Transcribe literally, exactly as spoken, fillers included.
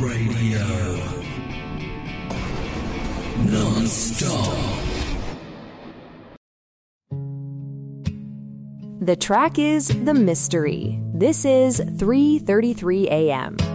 Radio. Non-stop. The track is The Mystery. This is three thirty-three a.m.